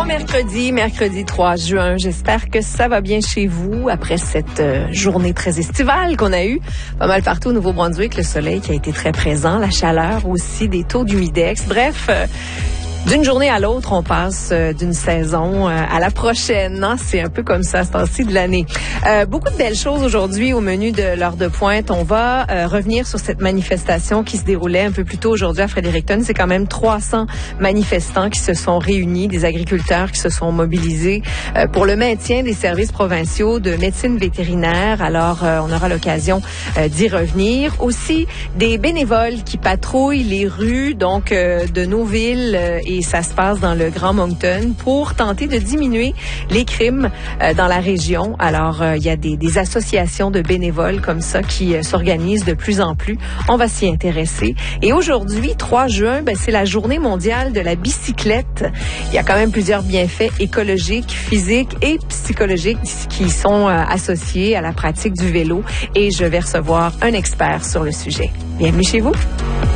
Bon mercredi 3 juin. J'espère que ça va bien chez vous après cette journée très estivale qu'on a eue. Pas mal partout au Nouveau-Brunswick, le soleil qui a été très présent, la chaleur aussi, des taux d'humidex. Bref, d'une journée à l'autre, on passe d'une saison à la prochaine. Hein? C'est un peu comme ça, ce temps-ci de l'année. Beaucoup de belles choses aujourd'hui au menu de l'heure de pointe. On va revenir sur cette manifestation qui se déroulait un peu plus tôt aujourd'hui à Fredericton. C'est quand même 300 manifestants qui se sont réunis, des agriculteurs qui se sont mobilisés pour le maintien des services provinciaux de médecine vétérinaire. Alors, on aura l'occasion d'y revenir. Aussi, des bénévoles qui patrouillent les rues donc de nos villes et ça se passe dans le Grand Moncton pour tenter de diminuer les crimes dans la région. Alors, il y a des associations de bénévoles comme ça qui s'organisent de plus en plus. On va s'y intéresser. Et aujourd'hui, 3 juin, c'est la journée mondiale de la bicyclette. Il y a quand même plusieurs bienfaits écologiques, physiques et psychologiques qui sont associés à la pratique du vélo. Et je vais recevoir un expert sur le sujet. Bienvenue chez vous.